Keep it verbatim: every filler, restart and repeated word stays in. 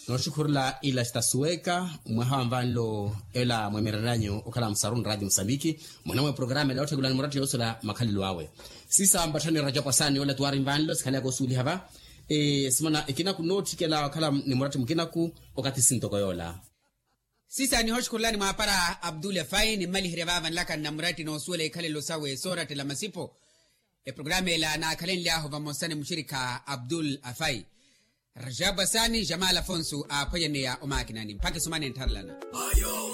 no shukurla ila stasueka mwahamvanlo ela mwemeranyo okala msarun radio Msambiki mwanamwe programe la otegula murati yosula makalilo awe sisa ambatani raja pasani wala tuwari mvanlo sikali yako suli hava e simana ikina ku noti kela kala ni murati mkina ku wakati sintoko yola sisa ni hoshkurlani mwapara Abdul Afai ni mali hirevava nlaka na murati na usule ikalilo sawe sora tela masipo e programe la na kalen liaho vamosane mshirika Abdul Afai Rajab Sani Jamal Afonso a payane ya umakinani mpaka sumane ntarlana ayo